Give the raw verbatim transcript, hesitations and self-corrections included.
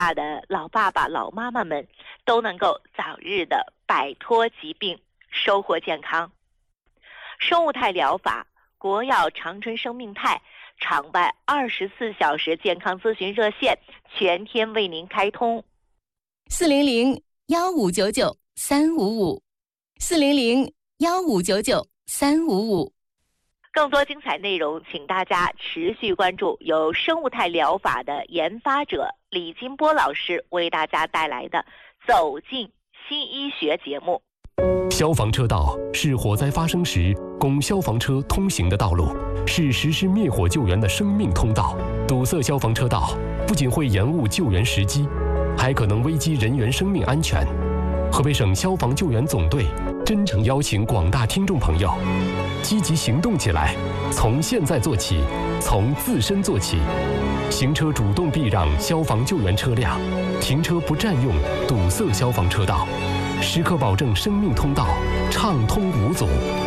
的老爸爸、老妈妈们都能够早日的摆脱疾病，收获健康。生物态疗法国药长春生命态场外二十四小时健康咨询热线全天为您开通， 四零零幺五九九三五五，四零零幺五九九三五五。 更多精彩内容，请大家持续关注由生物态疗法的研发者李金波老师为大家带来的《走进新医学》节目。 消防车道是火灾发生时供消防车通行的道路，是实施灭火救援的生命通道。堵塞消防车道不仅会延误救援时机，还可能危及人员生命安全。河北省消防救援总队真诚邀请广大听众朋友积极行动起来，从现在做起，从自身做起。行车主动避让消防救援车辆，停车不占用堵塞消防车道，时刻保证生命通道畅通无阻。